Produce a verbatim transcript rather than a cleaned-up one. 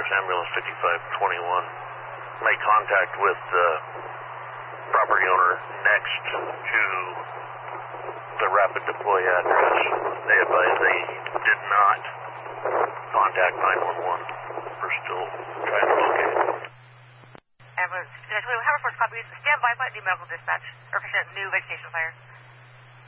Service Ambulance fifty-five twenty-one. Made contact with the property owner next to the rapid deploy address. They advised they did not contact nine one one. We're still trying to locate it. Ambulance, Haverford's copies. Stand by, but new medical dispatch. Or new vegetation fire.